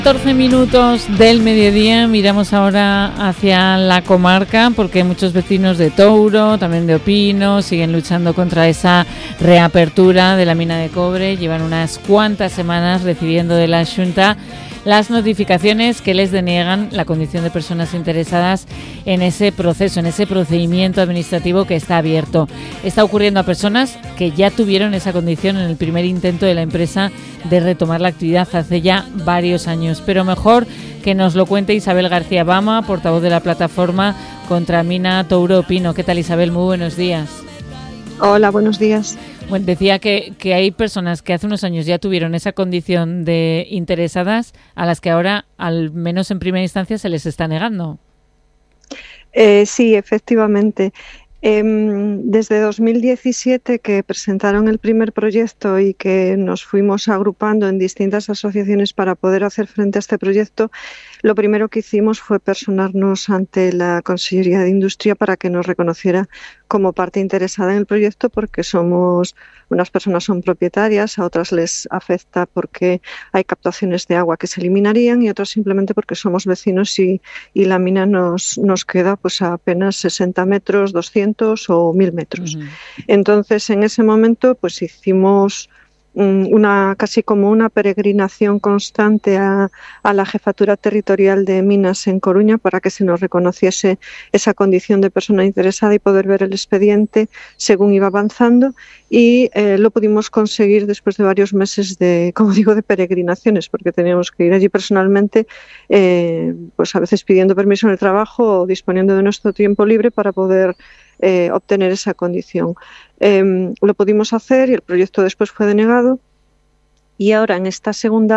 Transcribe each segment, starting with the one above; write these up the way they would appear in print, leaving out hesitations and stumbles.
14 minutos del mediodía, miramos ahora hacia la comarca porque muchos vecinos de Touro, también de Opino, siguen luchando contra esa reapertura de la mina de cobre. Llevan unas cuantas semanas recibiendo de la Xunta las notificaciones que les deniegan la condición de personas interesadas en ese proceso, en ese procedimiento administrativo que está abierto. Está ocurriendo a personas que ya tuvieron esa condición en el primer intento de la empresa de retomar la actividad hace ya varios años. Pero mejor que nos lo cuente Isabel García Bama, portavoz de la plataforma contra Mina Touro Opino. ¿Qué tal, Isabel? Muy buenos días. Hola, buenos días. Bueno, decía que hay personas que hace unos años ya tuvieron esa condición de interesadas a las que ahora, al menos en primera instancia, se les está negando. Sí, efectivamente. Desde 2017 que presentaron el primer proyecto y que nos fuimos agrupando en distintas asociaciones para poder hacer frente a este proyecto, lo primero que hicimos fue personarnos ante la Consellería de Industria para que nos reconociera como parte interesada en el proyecto, porque unas personas son propietarias, a otras les afecta porque hay captaciones de agua que se eliminarían y otras simplemente porque somos vecinos y la mina nos queda pues a apenas 60 metros, 200 o 1000 metros. Uh-huh. Entonces, en ese momento pues hicimos casi como una peregrinación constante a la Jefatura Territorial de Minas en Coruña para que se nos reconociese esa condición de persona interesada y poder ver el expediente según iba avanzando, y lo pudimos conseguir después de varios meses de peregrinaciones, porque teníamos que ir allí personalmente, pues a veces pidiendo permiso en el trabajo o disponiendo de nuestro tiempo libre para poder obtener esa condición. Lo pudimos hacer y el proyecto después fue denegado, y ahora en este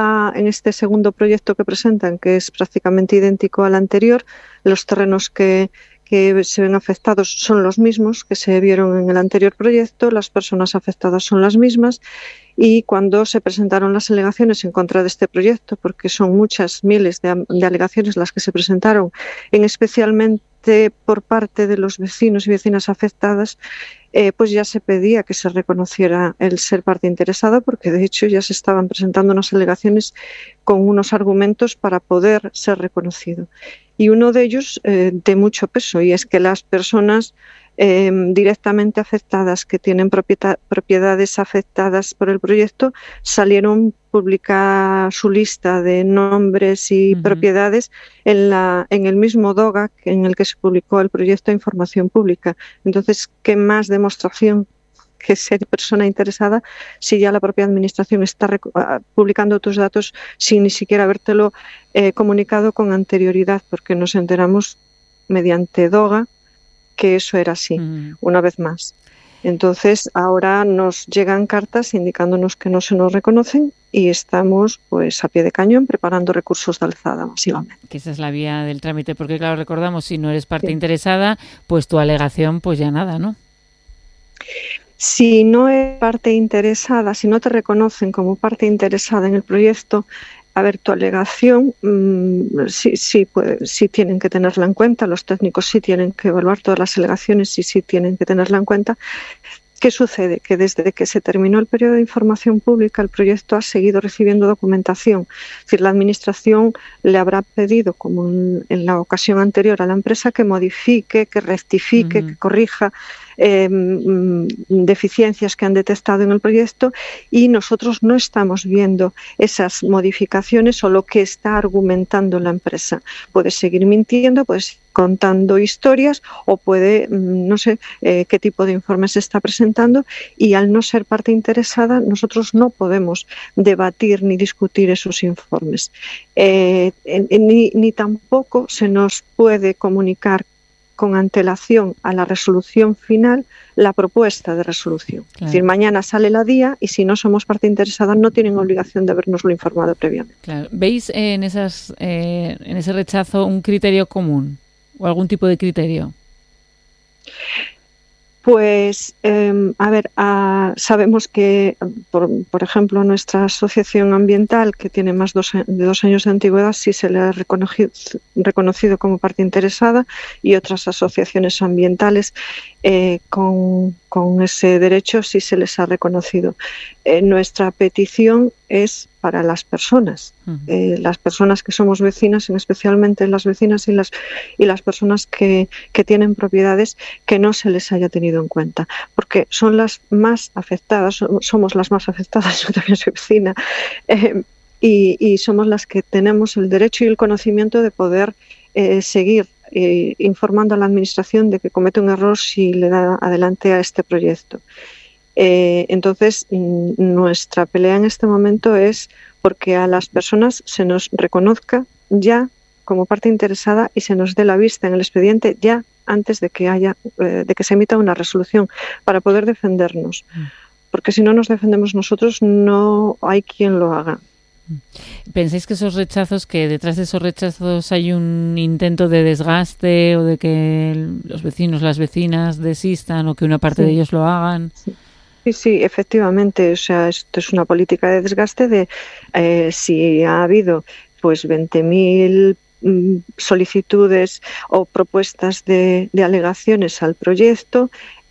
segundo proyecto que presentan, que es prácticamente idéntico al anterior, los terrenos que se ven afectados son los mismos que se vieron en el anterior proyecto, las personas afectadas son las mismas, y cuando se presentaron las alegaciones en contra de este proyecto, porque son muchas, miles de alegaciones las que se presentaron, especialmente por parte de los vecinos y vecinas afectadas, pues ya se pedía que se reconociera el ser parte interesada, porque de hecho ya se estaban presentando unas alegaciones con unos argumentos para poder ser reconocido. Y uno de ellos de mucho peso, y es que las personas directamente afectadas que tienen propiedades afectadas por el proyecto salieron publicar su lista de nombres y propiedades en el mismo DOGA en el que se publicó el proyecto de información pública. Entonces, ¿qué más demostración que ser persona interesada si ya la propia administración está publicando tus datos sin ni siquiera habértelo comunicado con anterioridad? Porque nos enteramos mediante DOGA que eso era así, una vez más. Entonces, ahora nos llegan cartas indicándonos que no se nos reconocen y estamos pues a pie de cañón preparando recursos de alzada masivamente. Que esa es la vía del trámite, porque claro, recordamos, si no eres parte interesada, pues tu alegación pues ya nada, ¿no? Si no eres parte interesada, si no te reconocen como parte interesada en el proyecto, a ver, tu alegación sí tienen que tenerla en cuenta, los técnicos sí tienen que evaluar todas las alegaciones y sí tienen que tenerla en cuenta. ¿Qué sucede? Que desde que se terminó el periodo de información pública, el proyecto ha seguido recibiendo documentación. Es decir, la Administración le habrá pedido, como en la ocasión anterior, a la empresa que modifique, que rectifique, que corrija deficiencias que han detectado en el proyecto, y nosotros no estamos viendo esas modificaciones o lo que está argumentando la empresa. Puede seguir mintiendo, puede seguir contando historias o puede, no sé qué tipo de informes se está presentando, y al no ser parte interesada nosotros no podemos debatir ni discutir esos informes. Ni tampoco se nos puede comunicar con antelación a la resolución final la propuesta de resolución. Claro. Es decir, mañana sale la DIA y si no somos parte interesada no tienen obligación de habernoslo informado previamente. Claro. ¿Veis en ese rechazo un criterio común o algún tipo de criterio? Pues, sabemos que, por ejemplo, nuestra asociación ambiental, que tiene más de 2 años de antigüedad, sí se le ha reconocido como parte interesada, y otras asociaciones ambientales con ese derecho sí se les ha reconocido. Nuestra petición es para las personas. Las personas que somos vecinas, especialmente las vecinas y las personas que tienen propiedades, que no se les haya tenido en cuenta, porque son las más afectadas, somos las más afectadas, yo también soy vecina, y somos las que tenemos el derecho y el conocimiento de poder seguir informando a la Administración de que comete un error si le da adelante a este proyecto. Entonces, nuestra pelea en este momento es porque a las personas se nos reconozca ya como parte interesada y se nos dé la vista en el expediente ya antes de que se emita una resolución para poder defendernos. Porque si no nos defendemos nosotros, no hay quien lo haga. ¿Pensáis que esos rechazos, que detrás de esos rechazos hay un intento de desgaste o de que los vecinos, las vecinas desistan o que una parte de ellos lo hagan? Sí, efectivamente. O sea, esto es una política de desgaste de si ha habido pues 20.000 solicitudes o propuestas de alegaciones al proyecto,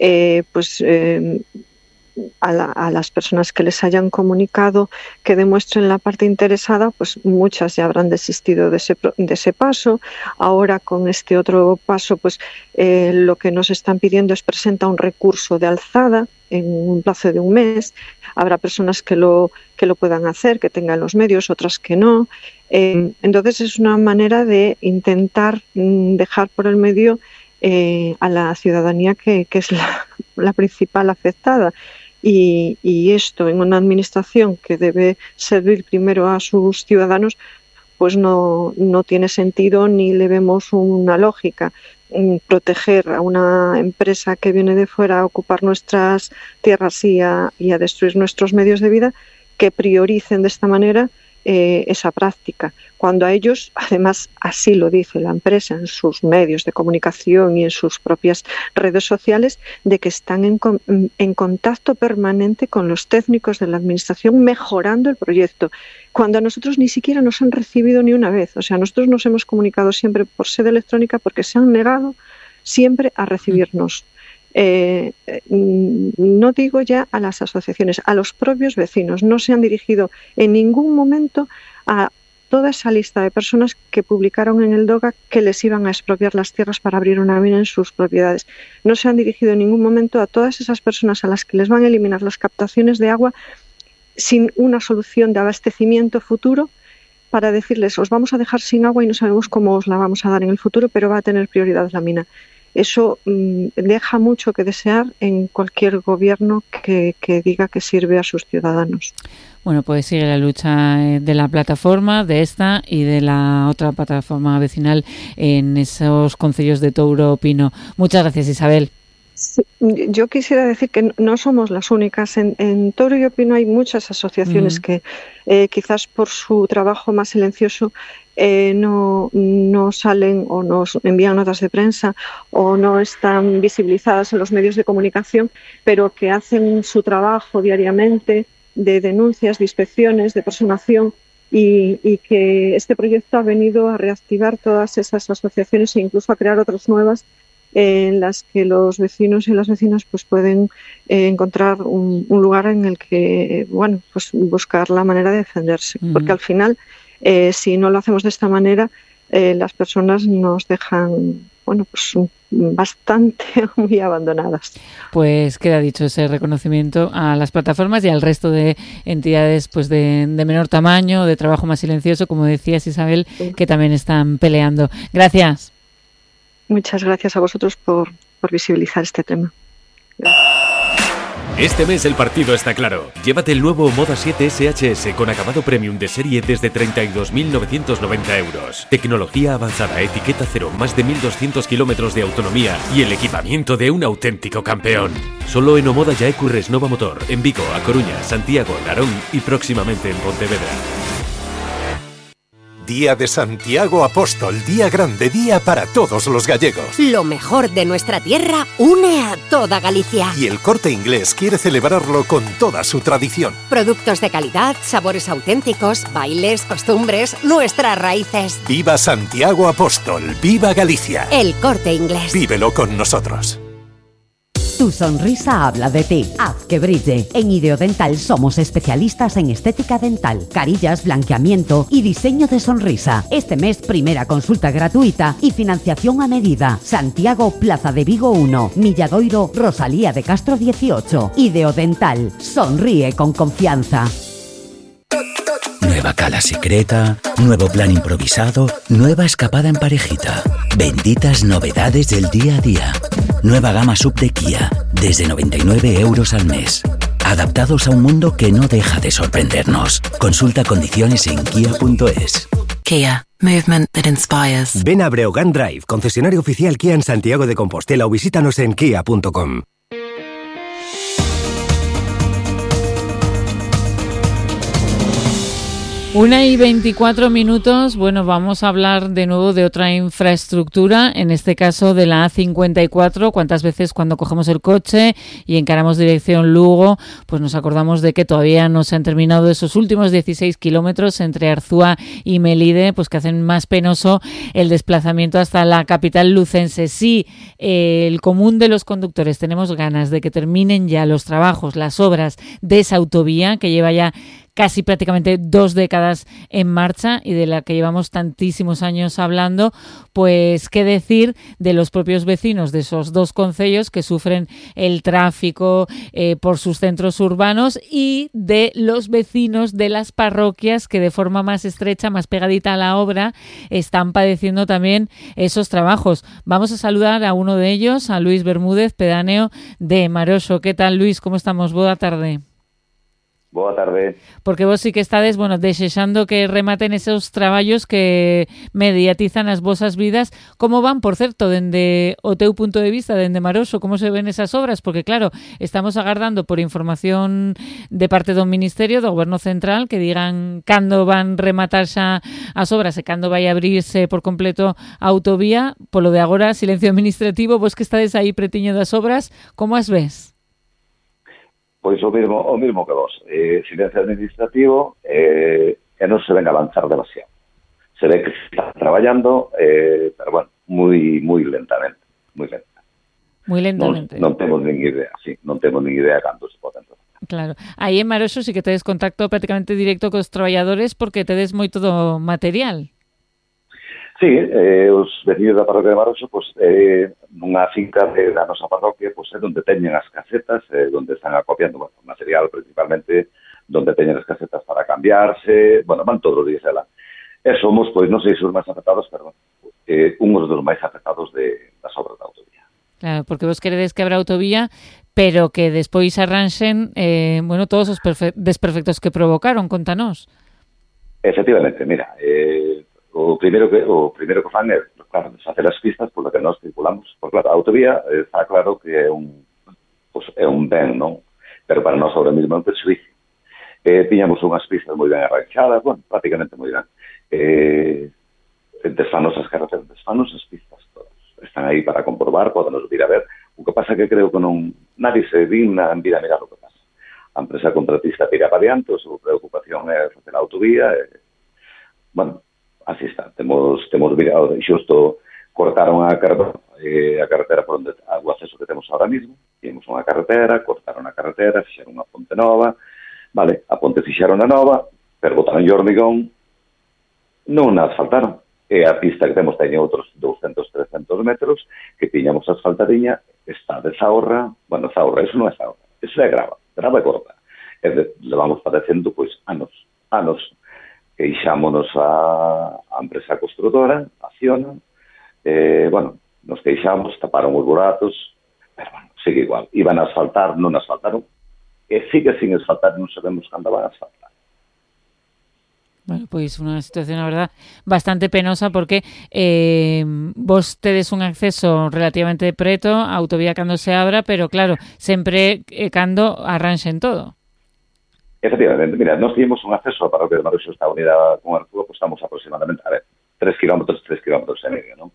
a las personas que les hayan comunicado que demuestren la parte interesada, pues muchas ya habrán desistido de ese paso. Ahora, con este otro paso, pues lo que nos están pidiendo es presentar un recurso de alzada en un plazo de un mes. Habrá personas que lo puedan hacer, que tengan los medios, otras que no. Entonces es una manera de intentar dejar por el medio a la ciudadanía que es la principal afectada. Y esto en una administración que debe servir primero a sus ciudadanos, pues no tiene sentido ni le vemos una lógica. Proteger a una empresa que viene de fuera a ocupar nuestras tierras y a destruir nuestros medios de vida, que prioricen de esta manera esa práctica, cuando a ellos, además, así lo dice la empresa en sus medios de comunicación y en sus propias redes sociales, de que están en contacto permanente con los técnicos de la Administración mejorando el proyecto, cuando a nosotros ni siquiera nos han recibido ni una vez. O sea, nosotros nos hemos comunicado siempre por sede electrónica porque se han negado siempre a recibirnos. No digo ya a las asociaciones, a los propios vecinos. No se han dirigido en ningún momento a toda esa lista de personas que publicaron en el DOGA que les iban a expropiar las tierras para abrir una mina en sus propiedades. No se han dirigido en ningún momento a todas esas personas a las que les van a eliminar las captaciones de agua sin una solución de abastecimiento futuro, para decirles: os vamos a dejar sin agua y no sabemos cómo os la vamos a dar en el futuro, pero va a tener prioridad la mina. Eso deja mucho que desear en cualquier gobierno que diga que sirve a sus ciudadanos. Bueno, pues sigue la lucha de la plataforma, de esta y de la otra plataforma vecinal en esos concellos de Touro, Pino. Muchas gracias, Isabel. Sí, yo quisiera decir que no somos las únicas. En Touro y Pino hay muchas asociaciones que quizás por su trabajo más silencioso no salen o nos envían notas de prensa o no están visibilizadas en los medios de comunicación, pero que hacen su trabajo diariamente de denuncias, de inspecciones, de personación, y que este proyecto ha venido a reactivar todas esas asociaciones e incluso a crear otras nuevas en las que los vecinos y las vecinas pues pueden encontrar un lugar en el que pues buscar la manera de defenderse, porque al final si no lo hacemos de esta manera las personas nos dejan pues bastante muy abandonadas. Pues queda dicho ese reconocimiento a las plataformas y al resto de entidades pues de menor tamaño, de trabajo más silencioso, como decías, Isabel, que también están peleando. Gracias. Muchas gracias a vosotros por visibilizar este tema. Este mes el partido está claro. Llévate el nuevo Moda 7 SHS con acabado premium de serie desde 32.990 euros. Tecnología avanzada, etiqueta cero, más de 1.200 kilómetros de autonomía y el equipamiento de un auténtico campeón. Solo en Omoda Yaecu Resnova Motor, en Vigo, A Coruña, Santiago, Narón y próximamente en Pontevedra. Día de Santiago Apóstol, día grande, día para todos los gallegos. Lo mejor de nuestra tierra une a toda Galicia. Y el Corte Inglés quiere celebrarlo con toda su tradición. Productos de calidad, sabores auténticos, bailes, costumbres, nuestras raíces. ¡Viva Santiago Apóstol! ¡Viva Galicia! El Corte Inglés. Vívelo con nosotros. Tu sonrisa habla de ti. Haz que brille. En Ideodental somos especialistas en estética dental, carillas, blanqueamiento y diseño de sonrisa. Este mes, primera consulta gratuita y financiación a medida. Santiago, Plaza de Vigo 1, Milladoiro, Rosalía de Castro 18. Ideodental. Sonríe con confianza. Nueva cala secreta, nuevo plan improvisado, nueva escapada en parejita. Benditas novedades del día a día. Nueva gama sub de Kia, desde 99 euros al mes. Adaptados a un mundo que no deja de sorprendernos. Consulta condiciones en kia.es. Kia. Movement that inspires. Ven a Breogán Drive, concesionario oficial Kia en Santiago de Compostela, o visítanos en kia.com. Una y 24 minutos, bueno, vamos a hablar de nuevo de otra infraestructura, en este caso de la A54. ¿Cuántas veces cuando cogemos el coche y encaramos dirección Lugo, pues nos acordamos de que todavía no se han terminado esos últimos 16 kilómetros entre Arzúa y Melide, pues que hacen más penoso el desplazamiento hasta la capital lucense? Sí, el común de los conductores tenemos ganas de que terminen ya los trabajos, las obras de esa autovía que lleva ya casi prácticamente 2 décadas en marcha y de la que llevamos tantísimos años hablando. Pues qué decir de los propios vecinos de esos dos concellos que sufren el tráfico por sus centros urbanos, y de los vecinos de las parroquias que de forma más estrecha, más pegadita a la obra, están padeciendo también esos trabajos. Vamos a saludar a uno de ellos, a Luis Bermúdez, pedáneo de Maroxo. ¿Qué tal, Luis? ¿Cómo estamos? Boa tarde. Boa tarde. Porque vos sí que estades, bueno, desexando que rematen esos traballos que mediatizan as vosas vidas. Como van, por certo, dende o teu punto de vista, dende Maroxo, como se ven esas obras? Porque, claro, estamos agardando por información de parte do Ministerio, do Goberno Central, que digan cando van rematar xa as obras e cando vai abrirse por completo a autovía. Polo de agora, silencio administrativo. Vos que estades aí pretiño das obras, como as ves? Pois o mismo que vos. Silencio administrativo e non se ven avanzar demasiado. Se ve que se está traballando, pero bueno, moi lentamente. Moi lentamente. Non temos nin idea, sí, non temos nin idea cando se poden traballar. Claro. Aí en Maroxo sí que tedes contacto prácticamente directo cos traballadores porque tedes moito do material. Sí, os vecinos da parroquia de Maroxo, pois, nunha finca da nosa parroquia, pois é onde teñen as casetas, onde están acopiando material, principalmente, onde teñen as casetas para cambiarse, bueno, van todos os días ela. E somos, pois, non sei se os máis afectados, pero unhos dos máis afectados das obras da autovía. Claro, porque vos queredes que abra autovía, pero que despois arranxen, bueno, todos os desperfectos que provocaron, contanos. Efectivamente, mira, o primeiro que fan é, claro, desfacer as pistas por que nós circulamos. Porque, claro, a autovía está claro que é un ben, non? Pero para nós ahora mesmo é un perjuízo. Tiñamos unhas pistas moi ben arranxadas, bueno, prácticamente moi ben. Desfanos as carreteras, desfanos as pistas todas. Están aí para comprobar, podenos vir a ver. O que pasa que creo que non nadie se digna en vir a mirar o que pasa. A empresa contratista tira para diante, a súa preocupación é facer a autovía. Bueno, así está. Temos mirado, xusto cortaron a carretera por onde o acceso que temos ahora mismo. Temos unha carretera, cortaron a carretera, fixeron unha ponte nova. Vale, a ponte fixeron a nova, pero botaron o hormigón, non a asfaltaron. E a pista que temos teñe outros 200-300 metros que tiñamos asfaltadiña, está de zaorra. Bueno, zaorra, eso non é zaorra, eso é grava e corta. Levamos padecendo, pois, anos. Queixámonos a empresa construtora, Acciona, bueno, nos queixamos, taparon os buratos, pero bueno, sigue igual. Iban a asfaltar, non asfaltaron, e sigue sin asfaltar, non sabemos cando van a asfaltar. Bueno, pois unha situación, a verdad, bastante penosa porque vos tedes un acceso relativamente preto a autovía cando se abra, pero claro, sempre cando arranxen todo. Efectivamente, mira, nós tínhamos un acceso a parroquia de Maroxo, está unida con Arzúa, pues estamos aproximadamente, 3 kilómetros e medio, non?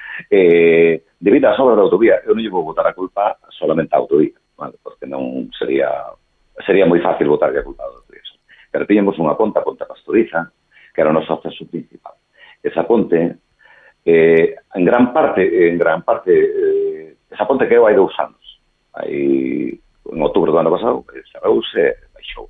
Debido ás obras da autovía, eu non lle vou botar a culpa solamente a autovía, vale? Porque non sería moi fácil botar a culpa a autovía. Pero tiñamos unha ponte, a ponte pastoriza, que era o noso acceso principal. Esa ponte, en gran parte, esa ponte quedou hai 2 anos. aí en outubro do ano pasado, cerrouse, baixou.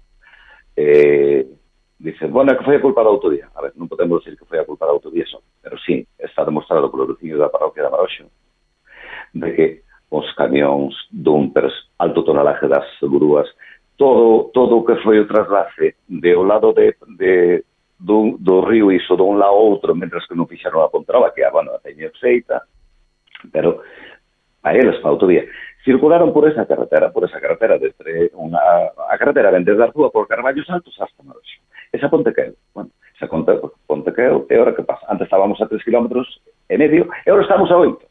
Dice, bueno, que foi a culpa da autovía. A ver, non podemos decir que foi a culpa da autovía só, pero sí, está demostrado polo veciño da parroquia de Maroxo de que os camións, dumpers, alto tonelaje das grúas, todo o que foi o traslase de o lado do río iso de un lado a outro, mentras que non fixeron a Pontrova, que bueno, a teña feita, pero a eles, pa autovía, circularon por esa carretera desde a carretera ven desde Arzúa por Carballos Altos hasta Maroxo. Esa ponte queo, bueno, esa ponte queo, e ahora que pasa? Antes estábamos a 3,5 kilómetros e ahora estamos a 8.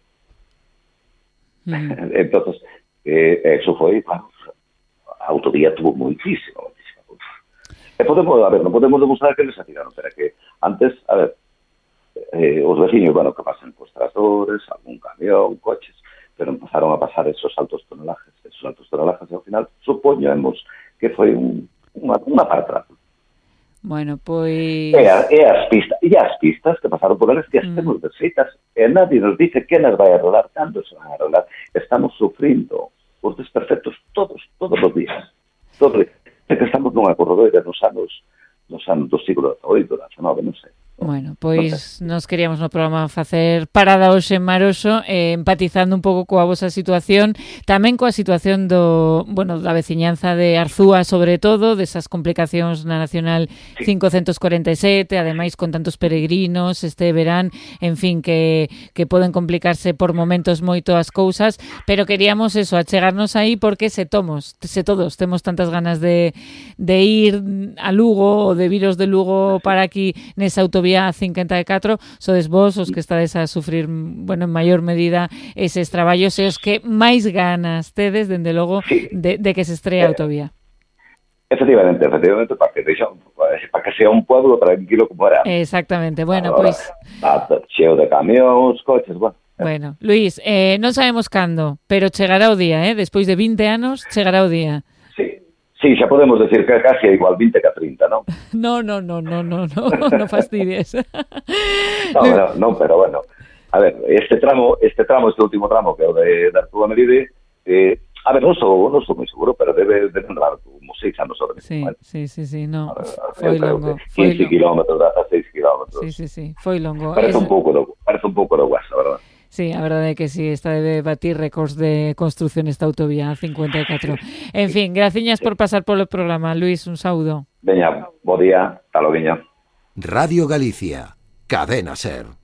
Entonces, eso foi, claro, a autovía tuvo moitísima. E non podemos demostrar que les atiraron, pero que antes, a ver, os veciños, bueno, que pasan cos tractores, algún camión, coches, pero empezaron a pasar esos altos tonelajes, e ao final supoñemos que foi unha parada. Bueno, pois... E as pistas que pasaron por eles que as temos desfeitas e nadie nos dice que nas vai arreglar, cando se van a arreglar. Estamos sufrindo os desperfectos todos os días. Que estamos nunha corredoira nos anos do siglo XVIII, XIX, non sei. Bueno, pois nos queríamos no programa facer parada hoxe en Maroxo, empatizando un pouco coa vosa situación, tamén coa situación da veciñanza de Arzúa, sobre todo, desas complicacións na Nacional 547, ademais con tantos peregrinos este verán, en fin, que poden complicarse por momentos moito as cousas, pero queríamos eso, achegarnos aí porque se todos temos tantas ganas de ir a Lugo ou de viros de Lugo para aquí nesa autovía 54, sodes vos os que estades a sufrir, bueno, en maior medida eses traballos e os que máis ganas tedes, dende logo, de que se estree a autovía. Efectivamente, para que sea un pueblo tranquilo como era. Exactamente, bueno, ahora, pois... cheo de camións, coches, bueno. Bueno, Luís, non sabemos cando, pero chegará o día, despois de 20 anos, chegará o día. Sí, xa podemos decir que casi é igual 20 que a 30, non? No fastidies. No, pero bueno. A ver, este último tramo, que é o de Arzúa a Melide, a ver, non sou moi seguro, pero debe durar como 6 anos sobre sí, mismo. Sí, no, foi longo. 15 kilómetros, 16 kilómetros. Sí, foi longo. Parece un pouco do guasa, verdad? Sí, a verdade é que sí, esta debe batir récords de construción esta autovía 54. En fin, graciñas por pasar polo programa. Luís, un saúdo. Veña, bo día, hasta logo. Radio Galicia, Cadena Ser.